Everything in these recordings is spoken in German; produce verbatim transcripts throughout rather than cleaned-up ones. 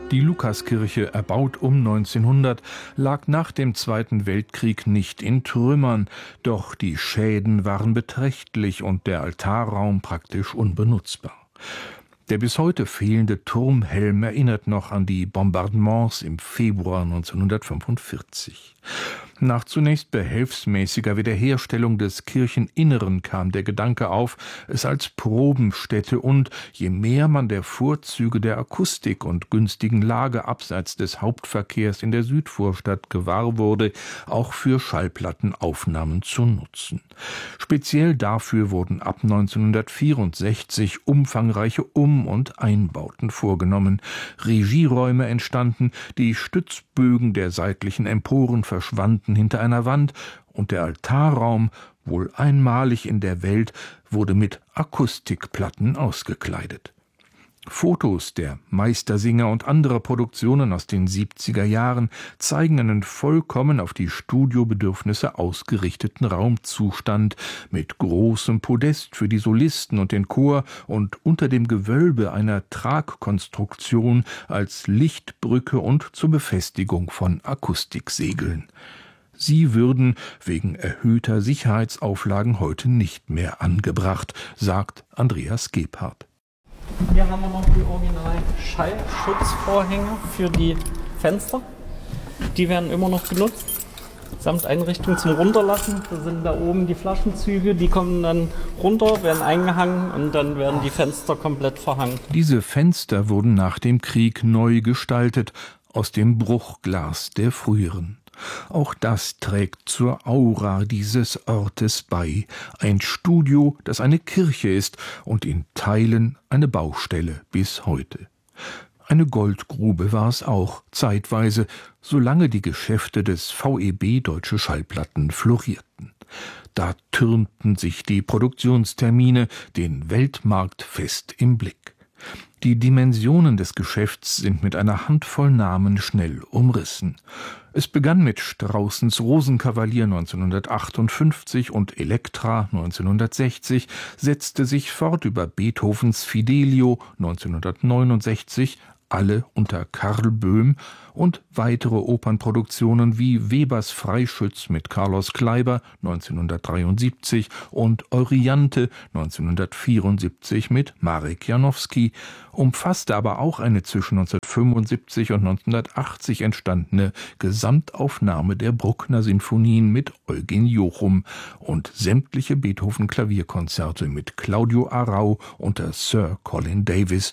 Die Lukaskirche, erbaut um neunzehnhundert, lag nach dem Zweiten Weltkrieg nicht in Trümmern, doch die Schäden waren beträchtlich und der Altarraum praktisch unbenutzbar. Der bis heute fehlende Turmhelm erinnert noch an die Bombardements im Februar neunzehnhundertfünfundvierzig. Nach zunächst behelfsmäßiger Wiederherstellung des Kircheninneren kam der Gedanke auf, es als Probenstätte und, je mehr man der Vorzüge der Akustik und günstigen Lage abseits des Hauptverkehrs in der Südvorstadt gewahr wurde, auch für Schallplattenaufnahmen zu nutzen. Speziell dafür wurden ab neunzehnhundertvierundsechzig umfangreiche Um- und Einbauten vorgenommen, Regieräume entstanden, die Stützbögen der seitlichen Emporen verschwanden hinter einer Wand und der Altarraum, wohl einmalig in der Welt, wurde mit Akustikplatten ausgekleidet. Fotos der Meistersinger und anderer Produktionen aus den siebziger Jahren zeigen einen vollkommen auf die Studiobedürfnisse ausgerichteten Raumzustand mit großem Podest für die Solisten und den Chor und unter dem Gewölbe einer Tragkonstruktion als Lichtbrücke und zur Befestigung von Akustiksegeln. Sie würden wegen erhöhter Sicherheitsauflagen heute nicht mehr angebracht, sagt Andreas Gebhardt. Hier haben wir noch die originalen Schallschutzvorhänge für die Fenster. Die werden immer noch genutzt, samt Einrichtung zum Runterlassen. Da sind da oben die Flaschenzüge, die kommen dann runter, werden eingehangen und dann werden die Fenster komplett verhangen. Diese Fenster wurden nach dem Krieg neu gestaltet, aus dem Bruchglas der früheren. Auch das trägt zur Aura dieses Ortes bei. Ein Studio, das eine Kirche ist und in Teilen eine Baustelle bis heute. Eine Goldgrube war es auch, zeitweise, solange die Geschäfte des V E B Deutsche Schallplatten florierten. Da türmten sich die Produktionstermine, den Weltmarkt fest im Blick. Die Dimensionen des Geschäfts sind mit einer Handvoll Namen schnell umrissen. Es begann mit Straußens Rosenkavalier neunzehnhundertachtundfünfzig und Elektra neunzehnhundertsechzig, setzte sich fort über Beethovens Fidelio neunzehnhundertneunundsechzig, alle unter Karl Böhm, und weitere Opernproduktionen wie Webers Freischütz mit Carlos Kleiber neunzehnhundertdreiundsiebzig und Euryanthe neunzehnhundertvierundsiebzig mit Marek Janowski, umfasste aber auch eine zwischen neunzehnhundertfünfundsiebzig und neunzehnhundertachtzig entstandene Gesamtaufnahme der Bruckner Sinfonien mit Eugen Jochum und sämtliche Beethoven-Klavierkonzerte mit Claudio Arrau unter Sir Colin Davis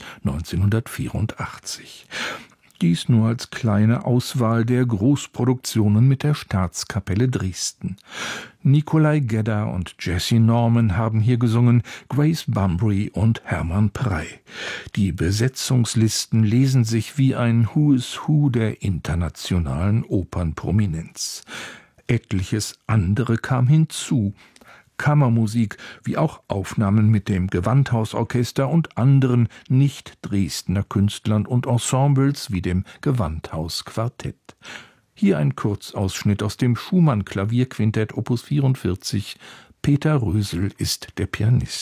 neunzehnhundertvierundachtzig. Dies nur als kleine Auswahl der Großproduktionen mit der Staatskapelle Dresden. Nikolai Gedda und Jessye Norman haben hier gesungen, Grace Bumbry und Hermann Prey. Die Besetzungslisten lesen sich wie ein Who is Who der internationalen Opernprominenz. Etliches andere kam hinzu. Kammermusik, wie auch Aufnahmen mit dem Gewandhausorchester und anderen Nicht-Dresdner Künstlern und Ensembles wie dem Gewandhausquartett. Hier ein Kurzausschnitt aus dem Schumann-Klavierquintett Opus vierundvierzig. Peter Rösel ist der Pianist.